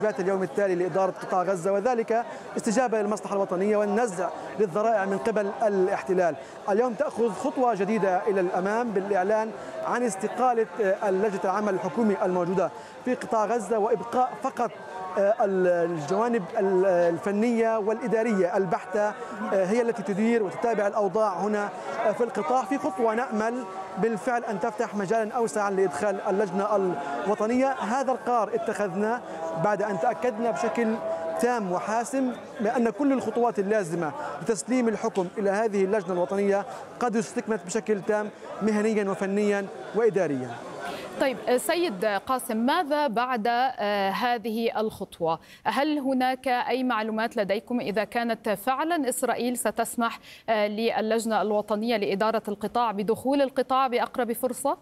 اليوم التالي لإدارة قطاع غزة، وذلك استجابة للمصلحة الوطنية والنزع للذرائع من قبل الاحتلال. اليوم تأخذ خطوة جديدة إلى الأمام بالإعلان عن استقالة اللجنة العمل الحكومي الموجودة في قطاع غزة، وإبقاء فقط الجوانب الفنية والإدارية البحتة هي التي تدير وتتابع الأوضاع هنا في القطاع، في خطوة نأمل بالفعل أن تفتح مجالا أوسعا لإدخال اللجنة الوطنية. هذا القرار اتخذناه بعد أن تأكدنا بشكل تام وحاسم بأن كل الخطوات اللازمة لتسليم الحكم إلى هذه اللجنة الوطنية قد استكملت بشكل تام مهنيا وفنيا وإداريا. طيب سيد قاسم، ماذا بعد هذه الخطوة؟ هل هناك أي معلومات لديكم إذا كانت فعلا إسرائيل ستسمح للجنة الوطنية لإدارة القطاع بدخول القطاع بأقرب فرصة؟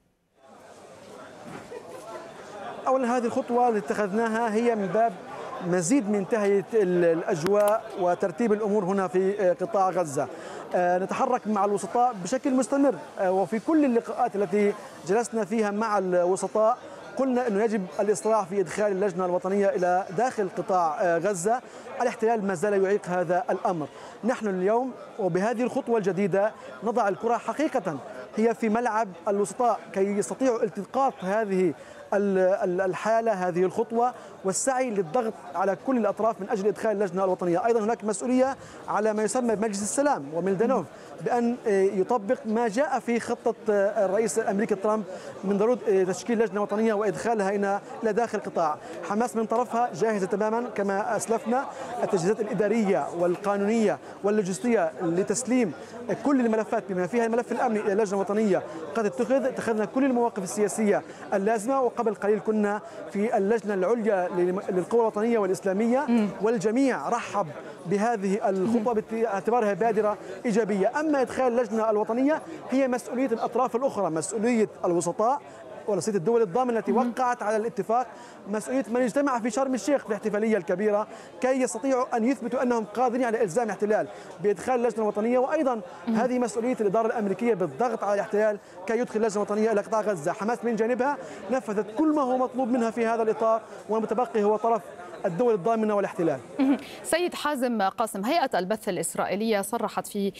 أولا، هذه الخطوة اللي اتخذناها هي من باب مزيد من تهيئة الأجواء وترتيب الأمور هنا في قطاع غزة. نتحرك مع الوسطاء بشكل مستمر، وفي كل اللقاءات التي جلسنا فيها مع الوسطاء قلنا أنه يجب الإسراع في إدخال اللجنة الوطنية إلى داخل قطاع غزة. الاحتلال ما زال يعيق هذا الأمر. نحن اليوم وبهذه الخطوة الجديدة نضع الكرة حقيقة هي في ملعب الوسطاء كي يستطيعوا التقاط هذه الحالة، هذه الخطوة، والسعي للضغط على كل الأطراف من أجل إدخال اللجنة الوطنية. أيضا هناك مسؤولية على ما يسمى بمجلس السلام وميلدانوف بأن يطبق ما جاء في خطة الرئيس الأمريكي ترامب من ضرورة تشكيل لجنة وطنية وإدخالها إلى داخل القطاع. حماس من طرفها جاهزة تماما كما أسلفنا، التجهيزات الإدارية والقانونية واللوجستية لتسليم كل الملفات بما فيها الملف الأمني إلى اللجنة الوطنية قد اتخذنا كل المواقف السياسية اللازمة. وقبل قليل كنا في اللجنة العليا للقوى الوطنية والإسلامية، والجميع رحب بهذه الخطوة باعتبارها بادرة إيجابية. أما إدخال اللجنة الوطنية هي مسؤولية الأطراف الأخرى، مسؤولية الوسطاء ورئاسة الدول الضامنة التي وقعت على الاتفاق، مسؤولية من اجتمع في شرم الشيخ في الاحتفالية الكبيرة كي يستطيعوا أن يثبتوا أنهم قادرين على إلزام الاحتلال بإدخال اللجنة الوطنية. وأيضا هذه مسؤولية الإدارة الأمريكية بالضغط على الاحتلال كي يدخل اللجنة الوطنية إلى قطاع غزة. حماس من جانبها نفذت كل ما هو مطلوب منها في هذا الإطار، والمتبقي هو طرف الدول الضامنة والاحتلال. سيد حازم قاسم، هيئة البث الإسرائيلية صرحت في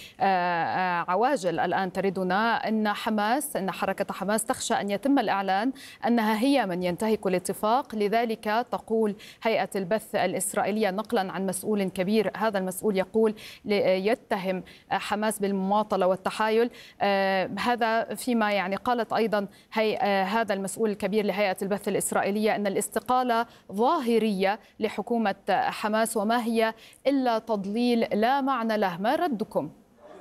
عواجل الآن تردنا أن حركة حماس تخشى أن يتم الإعلان أنها هي من ينتهك الاتفاق. لذلك تقول هيئة البث الإسرائيلية نقلا عن مسؤول كبير، هذا المسؤول يقول يتهم حماس بالمماطلة والتحايل. هذا فيما يعني قالت أيضا هذا المسؤول الكبير لهيئة البث الإسرائيلية أن الاستقالة ظاهرية لحكومة حماس وما هي إلا تضليل لا معنى له. ما ردكم؟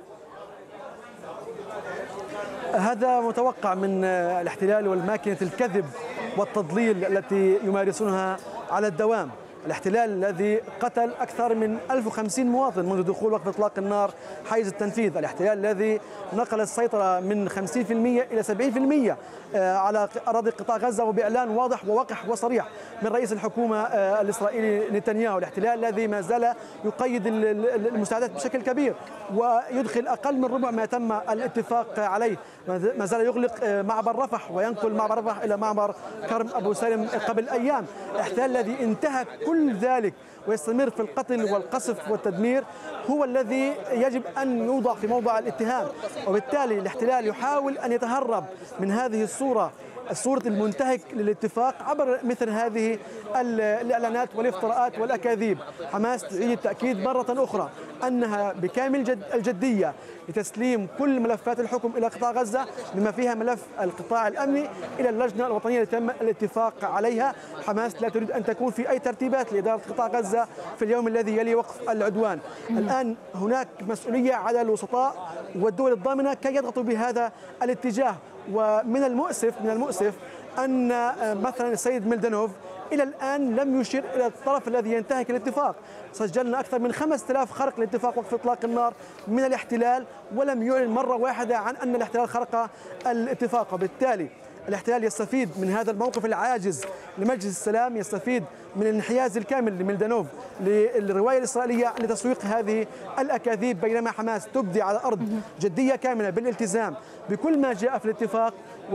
هذا متوقع من الاحتلال والماكينة الكذب والتضليل التي يمارسونها على الدوام. الاحتلال الذي قتل أكثر من 1050 مواطن منذ دخول وقف إطلاق النار حيز التنفيذ، الاحتلال الذي نقل السيطرة من 50% إلى 70% على أراضي قطاع غزة، وبإعلان واضح ووقح وصريح من رئيس الحكومة الإسرائيلي نتنياهو. الاحتلال الذي ما زال يقيد المساعدات بشكل كبير ويدخل أقل من ربع ما تم الاتفاق عليه، ما زال يغلق معبر رفح وينقل معبر رفح إلى معبر كرم أبو سالم قبل أيام. الاحتلال الذي انتهك كل ذلك ويستمر في القتل والقصف والتدمير هو الذي يجب أن يوضع في موضع الاتهام. وبالتالي الاحتلال يحاول أن يتهرب من هذه الصورة المنتهك للاتفاق عبر مثل هذه الإعلانات والافتراءات والأكاذيب. حماس تعيد التأكيد مرة أخرى أنها بكامل الجدية لتسليم كل ملفات الحكم إلى قطاع غزة بما فيها ملف القطاع الأمني إلى اللجنة الوطنية التي تم الاتفاق عليها. حماس لا تريد أن تكون في أي ترتيبات لإدارة قطاع غزة في اليوم الذي يلي وقف العدوان. الآن هناك مسؤولية على الوسطاء والدول الضامنة كي يضغطوا بهذا الاتجاه. ومن المؤسف أن مثلا السيد ميلدانوف إلى الآن لم يشير إلى الطرف الذي ينتهك الاتفاق. سجلنا أكثر من 5000 خرق لاتفاق وقف إطلاق النار من الاحتلال، ولم يعلن مرة واحدة عن أن الاحتلال خرق الاتفاق. وبالتالي الاحتلال يستفيد من هذا الموقف العاجز لمجلس السلام، يستفيد من الانحياز الكامل لميلدانوف للرواية الإسرائيلية لتسويق هذه الأكاذيب، بينما حماس تبدي على الأرض جدية كاملة بالالتزام بكل ما جاء في الاتفاق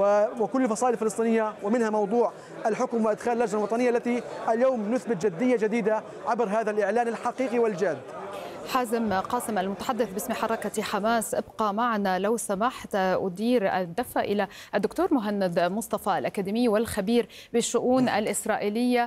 وكل الفصائل الفلسطينية، ومنها موضوع الحكم وإدخال اللجنة الوطنية التي اليوم نثبت جدية جديدة عبر هذا الإعلان الحقيقي والجاد. حازم قاسم المتحدث باسم حركة حماس، ابقى معنا لو سمحت. أدير الدفة إلى الدكتور مهند مصطفى الأكاديمي والخبير بالشؤون الإسرائيلية،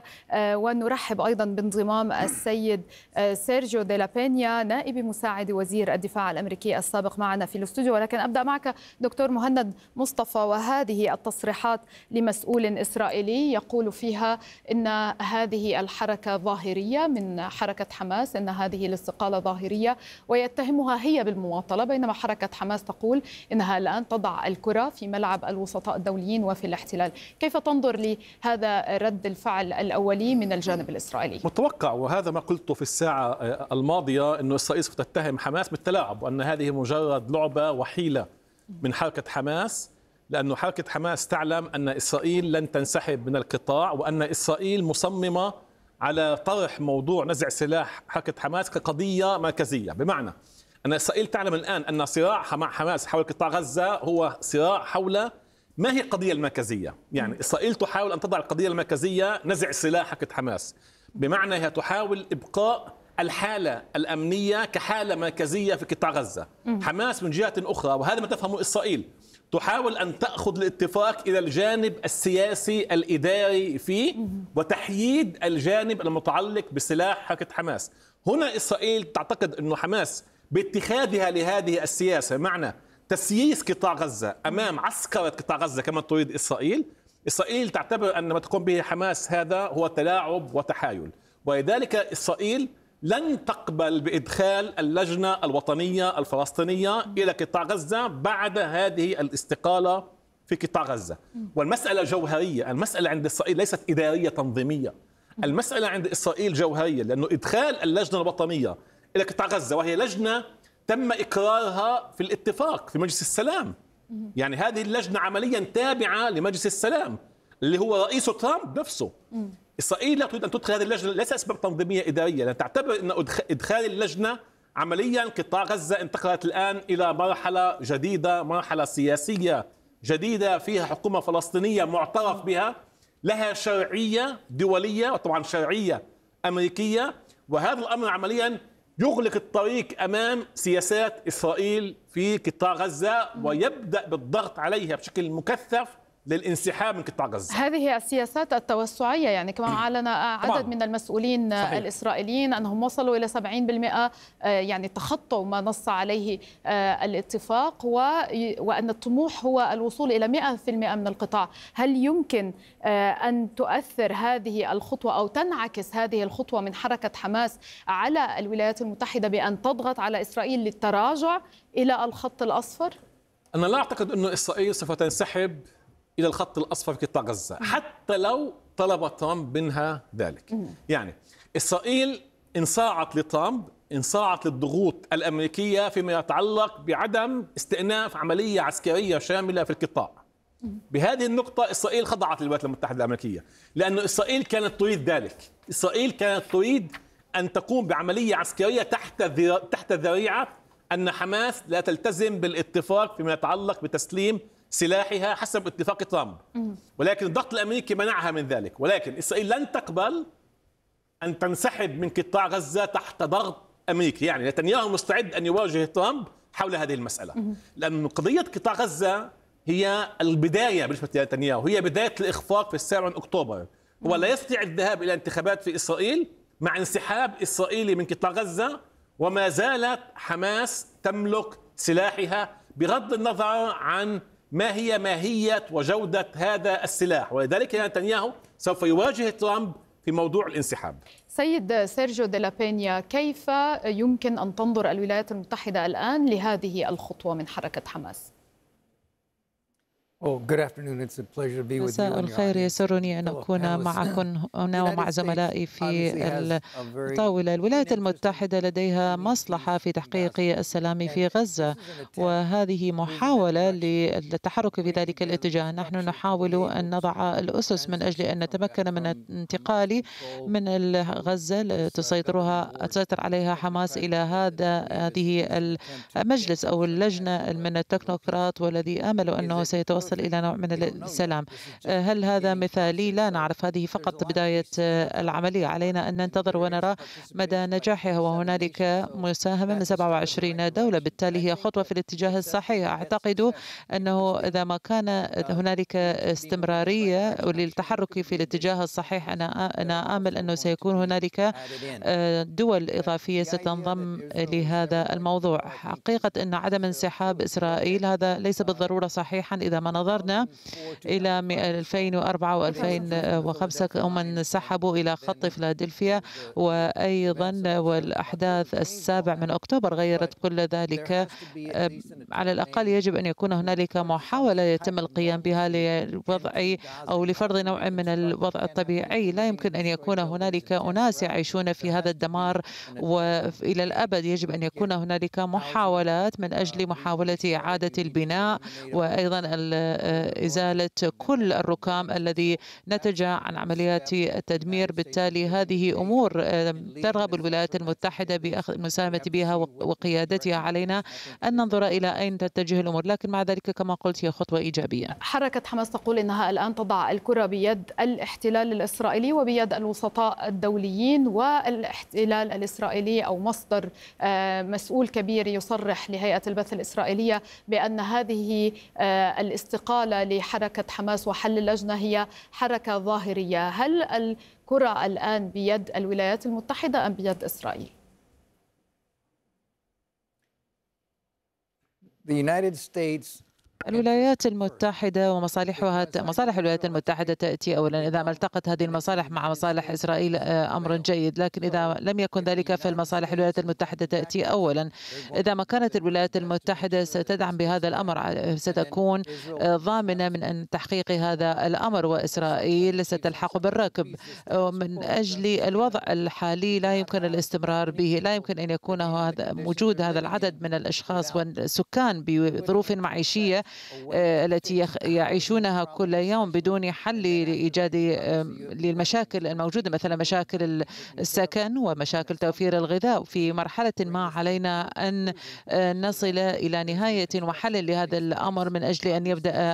ونرحب أيضا بانضمام السيد سيرجيو دي لا بينيا نائب مساعد وزير الدفاع الأمريكي السابق معنا في الاستوديو. ولكن أبدأ معك دكتور مهند مصطفى، وهذه التصريحات لمسؤول إسرائيلي يقول فيها إن هذه الحركة ظاهرية من حركة حماس، إن هذه الاستقالة ظاهرية، ويتهمها هي بالمماطلة، بينما حركة حماس تقول إنها الآن تضع الكرة في ملعب الوسطاء الدوليين وفي الاحتلال. كيف تنظر لهذا رد الفعل الأولي من الجانب الإسرائيلي؟ متوقع، وهذا ما قلته في الساعة الماضية، أنه إسرائيل ستتهم حماس بالتلاعب، وأن هذه مجرد لعبة وحيلة من حركة حماس، لأن حركة حماس تعلم أن إسرائيل لن تنسحب من القطاع، وأن إسرائيل مصممة على طرح موضوع نزع سلاح حركة حماس كقضية مركزية. بمعنى أن إسرائيل تعلم الآن أن صراع مع حماس حول قطاع غزة هو صراع حول ما هي القضية المركزية. يعني إسرائيل تحاول أن تضع القضية المركزية نزع سلاح حركة حماس، بمعنى هي تحاول إبقاء الحالة الأمنية كحالة مركزية في قطاع غزة. حماس من جهة أخرى، وهذا ما تفهمه إسرائيل، تحاول أن تأخذ الاتفاق إلى الجانب السياسي الإداري فيه وتحييد الجانب المتعلق بسلاح حركة حماس. هنا إسرائيل تعتقد أن حماس باتخاذها لهذه السياسة، معنى تسييس قطاع غزة أمام عسكرة قطاع غزة كما تريد إسرائيل تعتبر أن ما تقوم به حماس هذا هو تلاعب وتحايل، ولذلك إسرائيل لن تقبل بإدخال اللجنة الوطنية الفلسطينية إلى قطاع غزة بعد هذه الاستقالة في قطاع غزة. والمسألة جوهرية، المسألة عند إسرائيل ليست إدارية تنظيمية، المسألة عند إسرائيل جوهرية، لأنه إدخال اللجنة الوطنية إلى قطاع غزة، وهي لجنة تم إقرارها في الاتفاق في مجلس السلام، يعني هذه اللجنة عمليا تابعة لمجلس السلام اللي هو رئيس ترامب نفسه. إسرائيل لا تريد أن تدخل هذه اللجنة ليس أسباب تنظيمية إدارية، لأن تعتبر أن إدخال اللجنة عمليا قطاع غزة انتقلت الآن إلى مرحلة جديدة، مرحلة سياسية جديدة فيها حكومة فلسطينية معترف بها، لها شرعية دولية وطبعا شرعية أمريكية، وهذا الأمر عمليا يغلق الطريق أمام سياسات إسرائيل في قطاع غزة، ويبدأ بالضغط عليها بشكل مكثف للانسحاب من قطاع غزة. هذه السياسات التوسعية، يعني كما أعلن عدد من المسؤولين صحيح. الإسرائيليين أنهم وصلوا إلى 70%، يعني تخطوا ما نص عليه الاتفاق، وأن الطموح هو الوصول إلى 100% من القطاع. هل يمكن أن تؤثر هذه الخطوة أو تنعكس هذه الخطوة من حركة حماس على الولايات المتحدة بأن تضغط على إسرائيل للتراجع إلى الخط الأصفر؟ أنا لا أعتقد أن إسرائيل سوف تنسحب إلى الخط الأصفر في قطاع غزة حتى لو طلب ترامب منها ذلك. يعني إسرائيل انصاعت لترامب، انصاعت للضغوط الأمريكية فيما يتعلق بعدم استئناف عملية عسكرية شاملة في القطاع. بهذه النقطة إسرائيل خضعت للولايات المتحدة الأمريكية، لأن إسرائيل كانت تريد ذلك. إسرائيل كانت تريد أن تقوم بعملية عسكرية تحت ذريعة أن حماس لا تلتزم بالاتفاق فيما يتعلق بتسليم سلاحها حسب اتفاق ترامب، ولكن الضغط الأمريكي منعها من ذلك. ولكن إسرائيل لن تقبل أن تنسحب من قطاع غزة تحت ضغط أمريكي. يعني نتنياهو مستعد أن يواجه ترامب حول هذه المسألة، لأن قضية قطاع غزة هي البداية بالنسبة لنتنياهو، هي بداية الإخفاق في 7 أكتوبر. هو لا يستطيع الذهاب إلى انتخابات في إسرائيل مع انسحاب إسرائيلي من قطاع غزة، وما زالت حماس تملك سلاحها بغض النظر عن ما هي ماهية وجودة هذا السلاح. ولذلك نتنياهو سوف يواجه ترامب في موضوع الانسحاب. سيد سيرجيو دي لا بينيا، كيف يمكن أن تنظر الولايات المتحدة الآن لهذه الخطوة من حركة حماس؟ مساء الخير، يسرني أن أكون معكم هنا ومع زملائي في الطاولة. الولايات المتحدة لديها مصلحة في تحقيق السلام في غزة، وهذه محاولة للتحرك في ذلك الاتجاه. نحن نحاول أن نضع الأسس من أجل أن نتمكن من الانتقال من غزة تسيطر عليها حماس إلى هذه المجلس أو اللجنة من التكنوقراط، والذي آمل أنه سيتوصل إلى نوع من السلام. هل هذا مثالي؟ لا نعرف، هذه فقط بداية العملية. علينا أن ننتظر ونرى مدى نجاحها، وهنالك مساهمة من 27 دولة، بالتالي هي خطوة في الاتجاه الصحيح. أعتقد أنه إذا ما كان هنالك استمرارية للتحرك في الاتجاه الصحيح، أنا آمل أنه سيكون هنالك دول إضافية ستنضم لهذا الموضوع. حقيقة أن عدم انسحاب إسرائيل هذا ليس بالضرورة صحيحا. إذا ما نظرنا إلى 2004 و2005 هم انسحبوا إلى خط فيلادلفيا، وأيضا والأحداث 7 أكتوبر غيرت كل ذلك. على الأقل يجب أن يكون هنالك محاولة يتم القيام بها لوضع أو لفرض نوع من الوضع الطبيعي. لا يمكن أن يكون هنالك أناس يعيشون في هذا الدمار وإلى الأبد. يجب أن يكون هنالك محاولات من أجل محاولة إعادة البناء، وأيضا إزالة كل الركام الذي نتج عن عمليات التدمير. بالتالي هذه أمور ترغب الولايات المتحدة بالمساهمة بها وقيادتها. علينا أن ننظر إلى أين تتجه الأمور، لكن مع ذلك كما قلت هي خطوة إيجابية. حركة حماس تقول إنها الآن تضع الكرة بيد الاحتلال الإسرائيلي وبيد الوسطاء الدوليين، والاحتلال الإسرائيلي أو مصدر مسؤول كبير يصرح لهيئة البث الإسرائيلية بأن هذه الاستقالة لحركة حماس وحل اللجنة هي حركة ظاهرية. هل الكرة الآن بيد الولايات المتحدة أم بيد إسرائيل؟ الولايات المتحدة ومصالحها، مصالح الولايات المتحدة تأتي أولا. إذا ما التقت هذه المصالح مع مصالح إسرائيل أمر جيد، لكن إذا لم يكن ذلك فالمصالح الولايات المتحدة تأتي أولا. إذا ما كانت الولايات المتحدة ستدعم بهذا الأمر ستكون ضامنة من أن تحقيق هذا الأمر، وإسرائيل ستلحق بالركب. من أجل الوضع الحالي لا يمكن الاستمرار به، لا يمكن أن يكون وجود هذا العدد من الأشخاص والسكان بظروف معيشية التي يعيشونها كل يوم بدون حل لإيجاد للمشاكل الموجودة، مثلا مشاكل السكن ومشاكل توفير الغذاء. في مرحلة ما علينا أن نصل إلى نهاية وحل لهذا الأمر من أجل أن يبدأ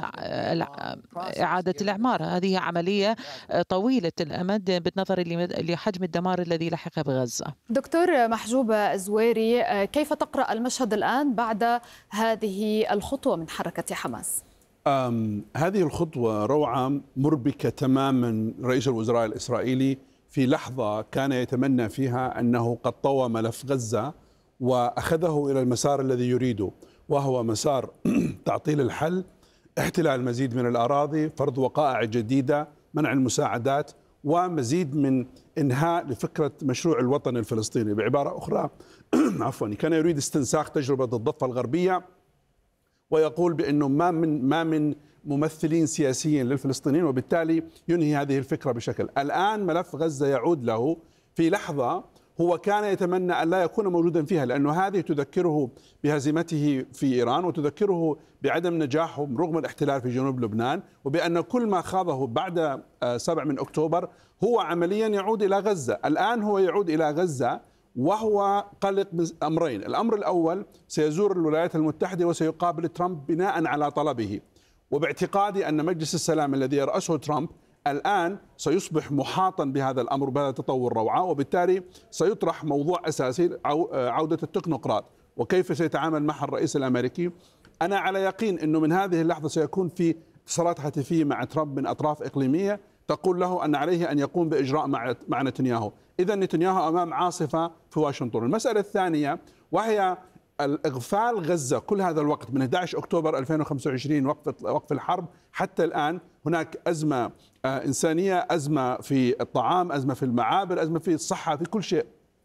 إعادة الإعمار. هذه عملية طويلة الأمد بالنظر لحجم الدمار الذي لحق بغزة. دكتور محجوب الزويري، كيف تقرأ المشهد الآن بعد هذه الخطوة من حركة حماس؟ هذه الخطوة روعة مربكة تماما. رئيس الوزراء الإسرائيلي في لحظة كان يتمنى فيها أنه قد طوى ملف غزة وأخذه إلى المسار الذي يريده، وهو مسار تعطيل الحل، احتلال المزيد من الأراضي، فرض وقائع جديدة، منع المساعدات، ومزيد من إنهاء لفكرة مشروع الوطن الفلسطيني. بعبارة أخرى عفوا، كان يريد استنساخ تجربة الضفة الغربية، ويقول بأنه ما من ممثلين سياسيين للفلسطينيين، وبالتالي ينهي هذه الفكرة بشكل. الآن ملف غزة يعود له في لحظة هو كان يتمنى أن لا يكون موجودا فيها، لأنه هذه تذكره بهزيمته في إيران، وتذكره بعدم نجاحهم رغم الاحتلال في جنوب لبنان، وبأن كل ما خاضه بعد 7 أكتوبر هو عمليا يعود إلى غزة. الآن هو يعود إلى غزة وهو قلق من أمرين. الأمر الأول، سيزور الولايات المتحدة وسيقابل ترامب بناء على طلبه، وباعتقادي أن مجلس السلام الذي يرأسه ترامب الآن سيصبح محاطا بهذا الأمر بهذا التطور روعة، وبالتالي سيطرح موضوع أساسي عودة التكنوقراط وكيف سيتعامل معها الرئيس الأمريكي. أنا على يقين أنه من هذه اللحظة سيكون في اتصالات هاتفية مع ترامب من أطراف إقليمية تقول له أن عليه أن يقوم بإجراء مع نتنياهو. إذا نتنياهو أمام عاصفة في واشنطن. المسألة الثانية وهي الإغفال غزة كل هذا الوقت من 11 أكتوبر 2025 وقف الحرب حتى الآن. هناك أزمة إنسانية، أزمة في الطعام، أزمة في المعابر، أزمة في الصحة، في كل شيء.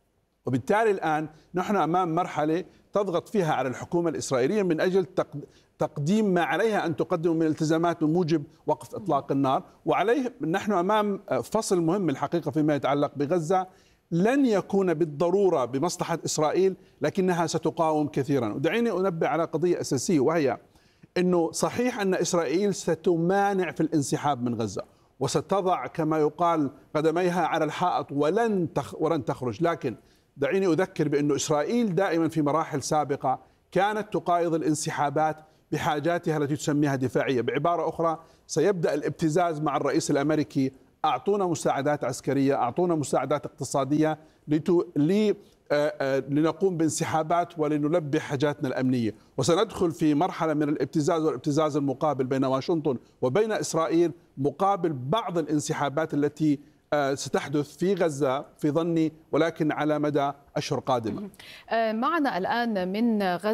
وبالتالي الآن نحن أمام مرحلة تضغط فيها على الحكومة الإسرائيلية من أجل تقديم ما عليها أن تقدم من التزامات بموجب وقف إطلاق النار. وعليه نحن أمام فصل مهم الحقيقة فيما يتعلق بغزة، لن يكون بالضرورة بمصلحة إسرائيل لكنها ستقاوم كثيرا. ودعيني أنبه على قضية أساسية، وهي أنه صحيح أن إسرائيل ستمانع في الانسحاب من غزة وستضع كما يقال قدميها على الحائط ولن تخرج، لكن دعيني أذكر بأن إسرائيل دائما في مراحل سابقة كانت تقايض الانسحابات بحاجاتها التي تسميها دفاعية. بعبارة أخرى، سيبدأ الابتزاز مع الرئيس الأمريكي: أعطونا مساعدات عسكرية، أعطونا مساعدات اقتصادية لنقوم بانسحابات ولنلبي حاجاتنا الأمنية. وسندخل في مرحلة من الابتزاز والابتزاز المقابل بين واشنطن وبين إسرائيل مقابل بعض الانسحابات التي ستحدث في غزة في ظني، ولكن على مدى أشهر قادمة. معنا الآن من غزة